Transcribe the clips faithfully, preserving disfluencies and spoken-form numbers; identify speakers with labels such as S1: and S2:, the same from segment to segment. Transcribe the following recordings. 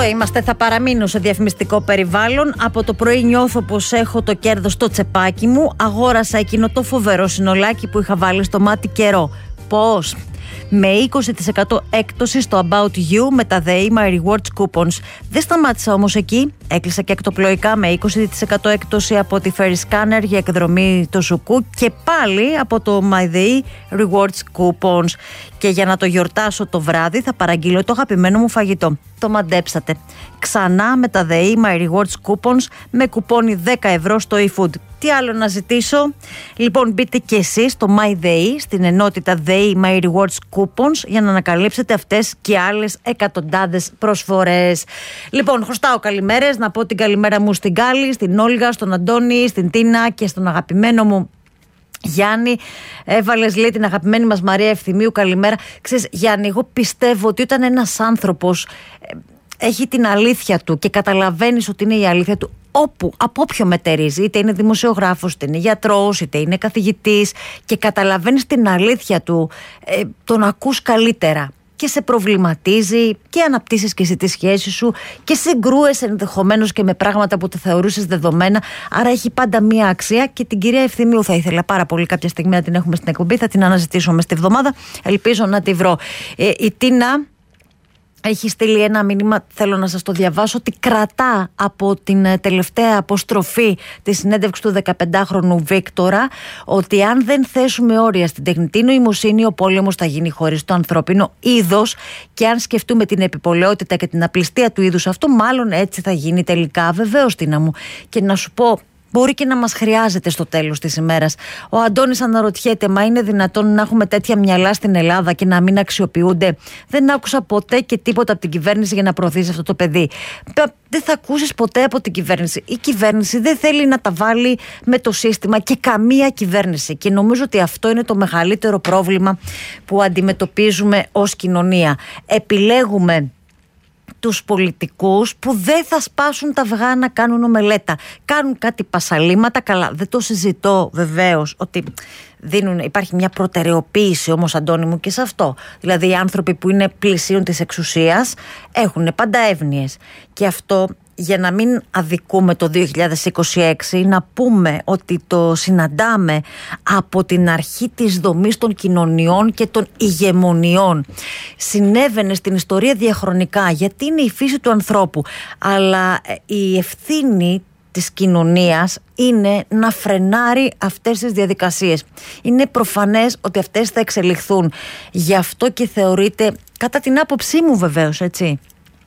S1: είμαστε, θα παραμείνω σε διαφημιστικό περιβάλλον. Από το πρωί νιώθω πως έχω το κέρδος στο τσεπάκι μου. Αγόρασα εκείνο το φοβερό συνολάκι που είχα βάλει στο μάτι καιρό. Πώς? Με είκοσι τοις εκατό έκπτωση στο About You με τα The My Rewards Coupons. Δεν σταμάτησα όμως εκεί. Έκλεισα και εκτοπλοϊκά με είκοσι τοις εκατό έκπτωση από τη Ferry Scanner για εκδρομή το Σουκού και πάλι από το My The Rewards Coupons. Και για να το γιορτάσω το βράδυ θα παραγγείλω το αγαπημένο μου φαγητό. Το μαντέψατε. Ξανά με τα The My Rewards Coupons με κουπόνι δέκα ευρώ στο eFood. Τι άλλο να ζητήσω? Λοιπόν, μπείτε και εσείς στο MyDay, στην ενότητα The My Rewards Coupons, για να ανακαλύψετε αυτές και άλλες εκατοντάδες προσφορές. Λοιπόν, χρωστάω καλημέρες. Να πω την καλημέρα μου στην Κάλλη, στην Όλγα, στον Αντώνη, στην Τίνα και στον αγαπημένο μου Γιάννη. Έβαλες, λέει, την αγαπημένη μας Μαρία Ευθυμίου. Καλημέρα. Ξέρεις, Γιάννη, εγώ πιστεύω ότι όταν ένας άνθρωπος ε, έχει την αλήθεια του και καταλαβαίνεις ότι είναι η αλήθεια του, όπου, από όποιο μετερίζει, είτε είναι δημοσιογράφος, είτε είναι γιατρός, είτε είναι καθηγητής, και καταλαβαίνεις την αλήθεια του, ε, τον ακούς καλύτερα και σε προβληματίζει και αναπτύσσεις και εσύ τη σχέση σου και συγκρούεσαι ενδεχομένως και με πράγματα που το θεωρούσες δεδομένα. Άρα έχει πάντα μία αξία. Και την κυρία Ευθυμίου θα ήθελα πάρα πολύ κάποια στιγμή να την έχουμε στην εκπομπή. Θα την αναζητήσω μες στη βδομάδα. Ελπίζω να τη βρω. Ε, η Τίνα έχει στείλει ένα μήνυμα, θέλω να σας το διαβάσω, ότι κρατά από την τελευταία αποστροφή τη συνέντευξη του δεκαπεντάχρονου Βίκτορα ότι αν δεν θέσουμε όρια στην τεχνητή νοημοσύνη, ο πόλεμος θα γίνει χωρίς το ανθρώπινο είδος, και αν σκεφτούμε την επιπολαιότητα και την απληστία του είδους αυτού, μάλλον έτσι θα γίνει τελικά. Βεβαίως, Τίνα μου. Και να σου πω, μπορεί και να μας χρειάζεται στο τέλος της ημέρας. Ο Αντώνης αναρωτιέται, μα είναι δυνατόν να έχουμε τέτοια μυαλά στην Ελλάδα και να μην αξιοποιούνται? Δεν άκουσα ποτέ και τίποτα από την κυβέρνηση για να προωθήσει αυτό το παιδί. Δεν θα ακούσεις ποτέ από την κυβέρνηση. Η κυβέρνηση δεν θέλει να τα βάλει με το σύστημα, και καμία κυβέρνηση. Και νομίζω ότι αυτό είναι το μεγαλύτερο πρόβλημα που αντιμετωπίζουμε ως κοινωνία. Επιλέγουμε τους πολιτικούς που δεν θα σπάσουν τα αυγά να κάνουν ομελέτα. Κάνουν κάτι πασαλήματα, καλά, δεν το συζητώ βεβαίως ότι δίνουν, υπάρχει μια προτεραιοποίηση όμως, Αντώνη μου, και σε αυτό. Δηλαδή οι άνθρωποι που είναι πλησίον της εξουσίας έχουν πάντα εύνοιες. Και αυτό, για να μην αδικούμε το δύο χιλιάδες είκοσι έξι, να πούμε ότι το συναντάμε από την αρχή της δομής των κοινωνιών και των ηγεμονιών. Συνέβαινε στην ιστορία διαχρονικά, γιατί είναι η φύση του ανθρώπου, αλλά η ευθύνη της κοινωνίας είναι να φρενάρει αυτές τις διαδικασίες. Είναι προφανές ότι αυτές θα εξελιχθούν. Γι' αυτό και θεωρείται, κατά την άποψή μου βεβαίως, έτσι,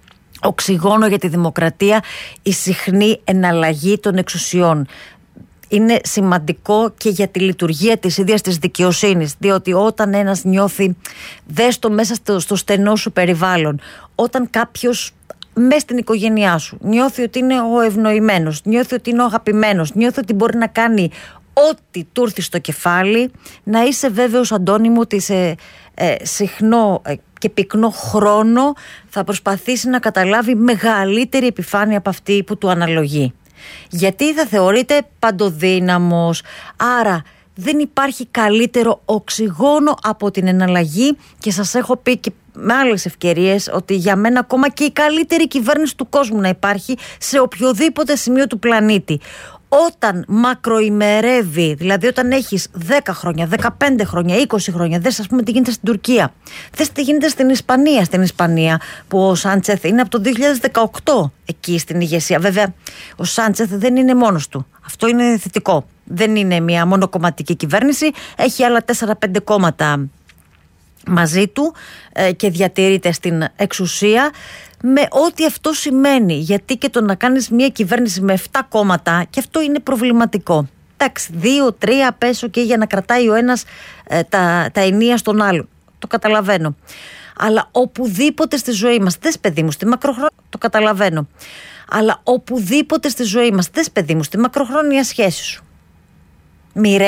S1: οξυγόνο για τη δημοκρατία η συχνή εναλλαγή των εξουσιών. Είναι σημαντικό και για τη λειτουργία της ίδιας της δικαιοσύνης, διότι όταν ένας νιώθει, δες το μέσα στο, στο στενό σου περιβάλλον, όταν κάποιος μέσα στην οικογένειά σου νιώθει ότι είναι ο ευνοημένος, νιώθει ότι είναι ο αγαπημένος, νιώθει ότι μπορεί να κάνει ό,τι του έρθει στο κεφάλι, να είσαι βέβαιος, Αντώνη μου, ότι σε ε, συχνό ε, και πυκνό χρόνο θα προσπαθήσει να καταλάβει μεγαλύτερη επιφάνεια από αυτή που του αναλογεί. Γιατί θα θεωρείται παντοδύναμος. Άρα δεν υπάρχει καλύτερο οξυγόνο από την εναλλαγή, και σας έχω πει και με άλλες ευκαιρίες ότι για μένα ακόμα και η καλύτερη κυβέρνηση του κόσμου να υπάρχει σε οποιοδήποτε σημείο του πλανήτη, όταν μακροημερεύει, δηλαδή όταν έχεις δέκα χρόνια, δεκαπέντε χρόνια, είκοσι χρόνια, δες ας πούμε τι γίνεται στην Τουρκία, δες τι γίνεται στην Ισπανία, στην Ισπανία που ο Σάντσεθ είναι από το δύο χιλιάδες δεκαοκτώ εκεί στην ηγεσία. Βέβαια ο Σάντσεθ δεν είναι μόνος του, αυτό είναι θετικό, δεν είναι μια μονοκομματική κυβέρνηση, έχει άλλα τέσσερα πέντε κόμματα μαζί του ε, και διατηρείται στην εξουσία, με ό,τι αυτό σημαίνει. Γιατί και το να κάνεις μια κυβέρνηση με επτά κόμματα, και αυτό είναι προβληματικό. Εντάξει, δύο, τρία πέσω και για να κρατάει ο ένας ε, τα, τα ενία στον άλλο. Το καταλαβαίνω. Αλλά οπουδήποτε στη ζωή μας, δες παιδί μου, στη μακροχρόνια, το καταλαβαίνω. Αλλά οπουδήποτε στη ζωή μας, δες παιδί μου, στη μακροχρόνια σχέση σου, μοιραία